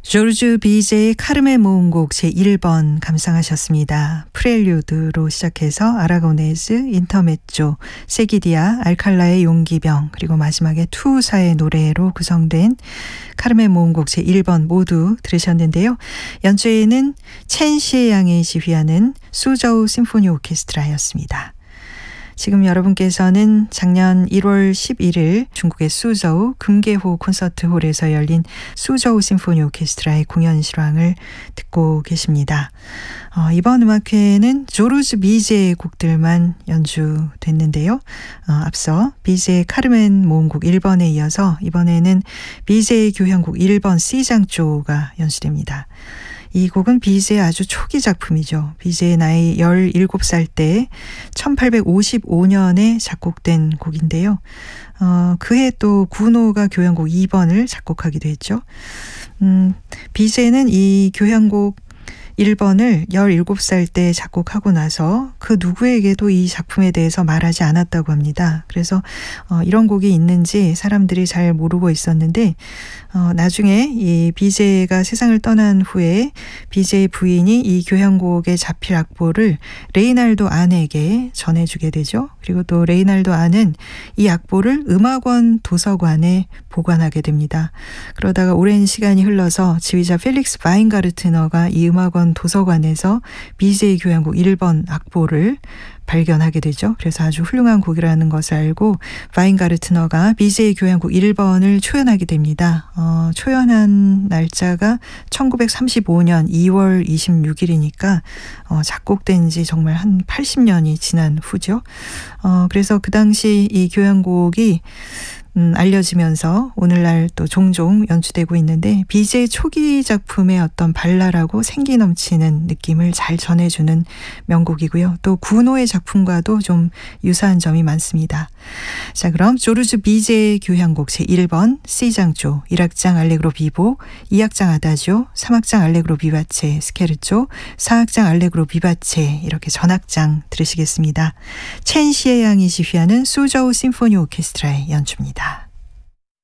조르주 비제의 카르멘 모음곡 제1번 감상하셨습니다. 프렐류드로 시작해서 아라고네즈, 인터메조, 세기디아, 알칼라의 용기병, 그리고 마지막에 투사의 노래로 구성된 카르멘 모음곡 제1번 모두 들으셨는데요. 연주에는 첸 시에양이 지휘하는 수저우 심포니 오케스트라였습니다. 지금 여러분께서는 작년 1월 11일 중국의 수저우 금계호 콘서트홀에서 열린 수저우 심포니 오케스트라의 공연 실황을 듣고 계십니다. 이번 음악회에는 조르주 비제의 곡들만 연주됐는데요. 앞서 비제의 카르멘 모음곡 1번에 이어서 이번에는 비제의 교향곡 1번 C장조가 연주됩니다. 이 곡은 비제의 아주 초기 작품이죠. 비제의 나이 17살 때 1855년에 작곡된 곡인데요. 그해 또 구노가 교향곡 2번을 작곡하기도 했죠. 비제는 이 교향곡 1번을 17살 때 작곡하고 나서 그 누구에게도 이 작품에 대해서 말하지 않았다고 합니다. 그래서 이런 곡이 있는지 사람들이 잘 모르고 있었는데 나중에 이 비제가 세상을 떠난 후에 비제의 부인이 이 교향곡의 자필 악보를 레이날도 안에게 전해주게 되죠. 그리고 또 레이날도 안은 이 악보를 음악원 도서관에 보관하게 됩니다. 그러다가 오랜 시간이 흘러서 지휘자 펠릭스 바인가르트너가 이 음악원 도서관에서 비제의 교향곡 1번 악보를 발견하게 되죠. 그래서 아주 훌륭한 곡이라는 것을 알고 바인가르트너가 비제의 교향곡 1번을 초연하게 됩니다. 초연한 날짜가 1935년 2월 26일이니까 작곡된 지 정말 한 80년이 지난 후죠. 그래서 그 당시 이 교향곡이 알려지면서 오늘날 또 종종 연주되고 있는데 비제의 초기 작품의 어떤 발랄하고 생기 넘치는 느낌을 잘 전해주는 명곡이고요. 또 구노의 작품과도 좀 유사한 점이 많습니다. 자, 그럼 조르주 비제의 교향곡 제1번 C장조, 1악장 알레그로 비보, 2악장 아다지오, 3악장 알레그로 비바체 스케르조, 4악장 알레그로 비바체 이렇게 전악장 들으시겠습니다. 첸 시에양이 지휘하는 수저우 심포니 오케스트라의 연주입니다.